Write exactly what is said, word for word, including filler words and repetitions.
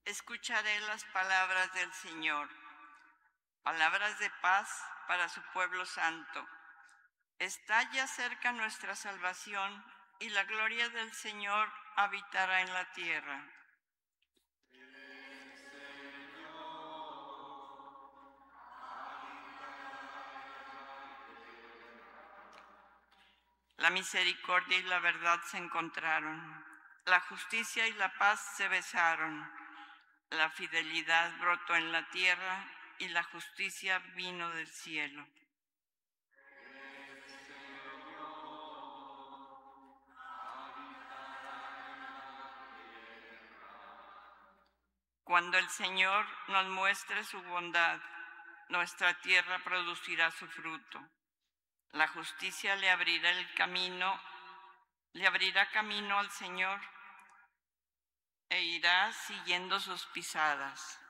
Escucharé las palabras del Señor, palabras de paz para su pueblo santo. Está ya cerca nuestra salvación y la gloria del Señor habitará en la tierra. La misericordia y la verdad se encontraron, la justicia y la paz se besaron, la fidelidad brotó en la tierra y la justicia vino del cielo. Cuando el Señor nos muestre su bondad, nuestra tierra producirá su fruto. La justicia le abrirá el camino, le abrirá camino al Señor e irá siguiendo sus pisadas.